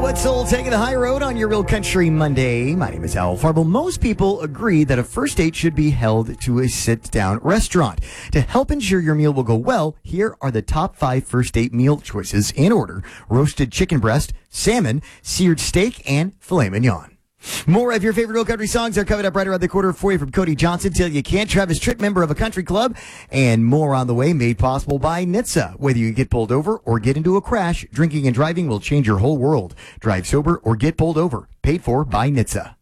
Wetzel taking the high road on your Real Country Monday. My name is Al Farble. Most people agree that a first date should be held to a sit-down restaurant. To help ensure your meal will go well, here are the top 5 first date meal choices in order: roasted chicken breast, salmon, seared steak, and filet mignon. More of your favorite Real Country songs are coming up right around the corner for you from Cody Johnson, Till You Can't, Travis Tritt, member of a country club, and more on the way, made possible by NHTSA. Whether you get pulled over or get into a crash, drinking and driving will change your whole world. Drive sober or get pulled over. Paid for by NHTSA.